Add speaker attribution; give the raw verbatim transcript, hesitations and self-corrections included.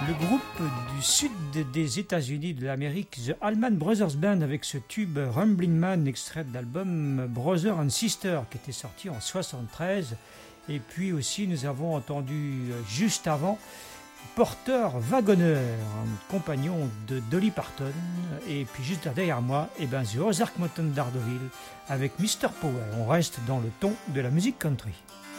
Speaker 1: le groupe du sud des États-Unis de l'Amérique, The Allman Brothers Band, avec ce tube Ramblin' Man, extrait de l'album Brother and Sister, qui était sorti en soixante-treize. Et puis aussi, nous avons entendu juste avant Porter Wagoner, un compagnon de Dolly Parton. Et puis juste derrière moi, eh ben, The Ozark Mountain d'Ardeville avec mister Powell. On reste dans le ton de la musique country.